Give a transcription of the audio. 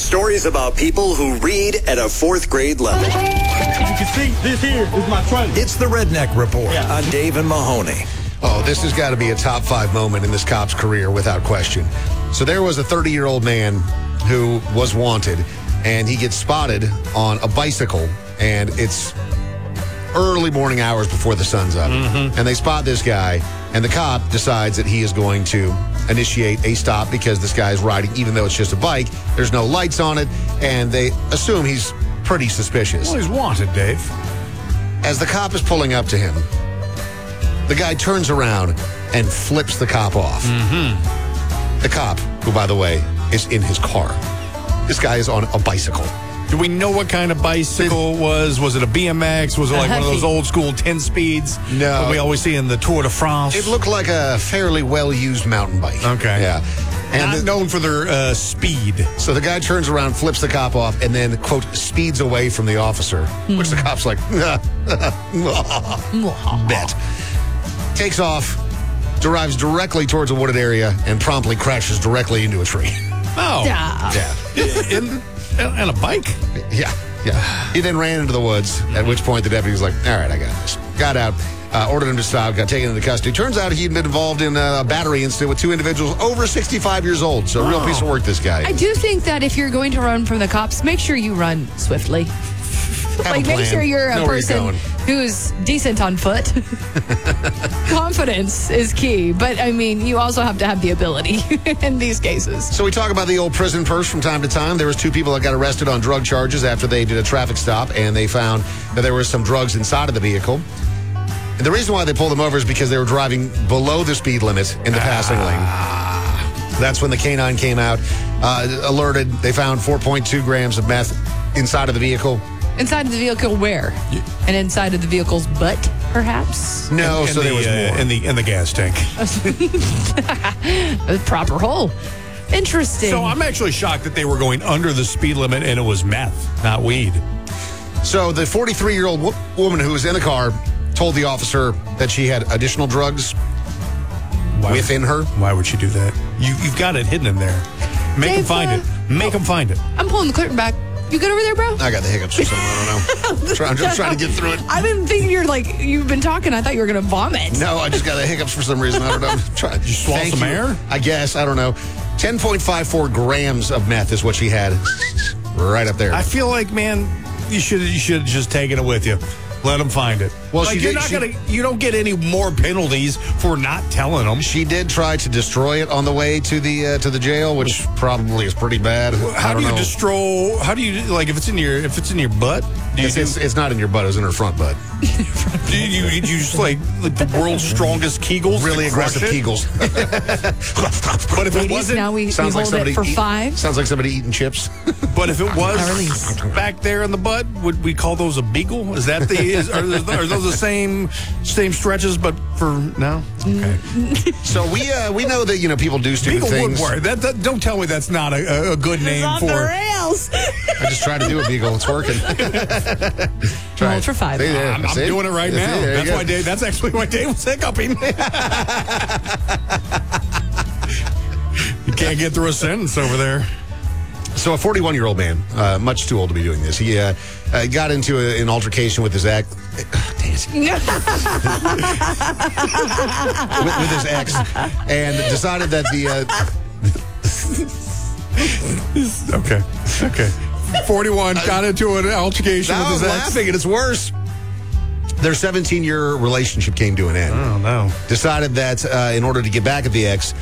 Stories about people who read at a fourth grade level. You can see this here is my trunk. It's the Redneck Report on Dave and Mahoney. Oh, this has got to be a top 5 moment in this cop's career without question. So there was a 30-year-old man who was wanted, and he gets spotted on a bicycle, and it's early morning hours before the sun's up. And they spot this guy, and the cop decides that he is going to initiate a stop because this guy is riding, even though it's just a bike. There's no lights on it, and they assume he's pretty suspicious. Well, he's wanted, Dave. As the cop is pulling up to him, the guy turns around and flips the cop off. The cop, who, by the way, is in his car. This guy is on a bicycle. Do we know what kind of bicycle it was? Was it a BMX? Was it like one of those old school 10 speeds? No. That we always see in the Tour de France? It looked like a fairly well-used mountain bike. Okay. Yeah. And Not known for their speed. So the guy turns around, flips the cop off, and then, quote, speeds away from the officer, which the cop's like, bet. Takes off, drives directly towards a wooded area, and promptly crashes directly into a tree. Oh. Yeah. And a bike? Yeah. He then ran into the woods, at which point the deputy was like, all right, I got this. Got out, ordered him to stop, got taken into custody. Turns out he'd been involved in a battery incident with 2 individuals over 65 years old. So a real piece of work, this guy. I do think that if you're going to run from the cops, make sure you run swiftly. Like, make sure you're a person who's decent on foot. Confidence is key. But, I mean, you also have to have the ability in these cases. So we talk about the old prison purse from time to time. There was 2 people that got arrested on drug charges after they did a traffic stop, and they found that there was some drugs inside of the vehicle. And the reason why they pulled them over is because they were driving below the speed limit in the passing lane. That's when the canine came out, alerted. They found 4.2 grams of meth inside of the vehicle. Inside of the vehicle where? And inside of the vehicle's butt, perhaps? No, so there was more. In the gas tank. A proper hole. Interesting. So I'm actually shocked that they were going under the speed limit and it was meth, not weed. So the 43-year-old woman who was in the car told the officer that she had additional drugs within her. Why would she do that? You've got it hidden in there. Make them find it. Make them find it. I'm pulling the curtain back. You good over there, bro? I got the hiccups or something. I don't know. I'm just trying to get through it. I've been thinking you've been talking. I thought you were going to vomit. No, I just got the hiccups for some reason. I don't know. Did you swallow some air? I guess. I don't know. 10.54 grams of meth is what she had right up there. I feel like, man, you should have just taken it with you. Let them find it. Well, like, you don't get any more penalties for not telling them. She did try to destroy it on the way to the jail, which probably is pretty bad. How do you destroy? How do you, like, if it's in your butt? It's not in your butt. It's in her front butt. Do you just like the world's strongest Kegels? Really aggressive Kegels. But if it wasn't, now we hold it for 5. Sounds like somebody eating chips. But if it was back there in the butt, would we call those a beagle? Is that are those the same stretches, but for no? Okay. So we know that people do stupid beagle things. Would work. Don't tell me that's not a good name for the rails. I just tried to do a beagle. It's working. Try it for 5. I'm doing it right now. That's why Dave. That's actually why Dave was hiccuping. You can't get through a sentence over there. So a 41-year-old man, much too old to be doing this, he got into an altercation with his ex. with his ex, and decided that Okay. 41 got into an altercation with his ex. Laughing, and it's worse. Their 17-year relationship came to an end. Oh, no. Decided that in order to get back at the ex,